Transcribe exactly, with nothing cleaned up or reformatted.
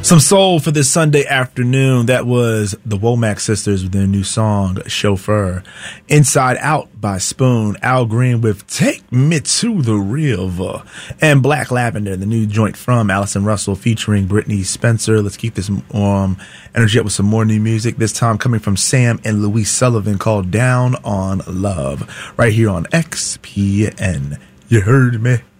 Some soul for this Sunday afternoon. That was the Womack Sisters with their new song, Chauffeur. Inside Out by Spoon. Al Green with Take Me to the River. And Black Lavender, the new joint from Allison Russell featuring Brittany Spencer. Let's keep this um, energy up with some more new music. This time coming from Sam and Louise Sullivan, called Down on Love. Right here on X P N. You heard me?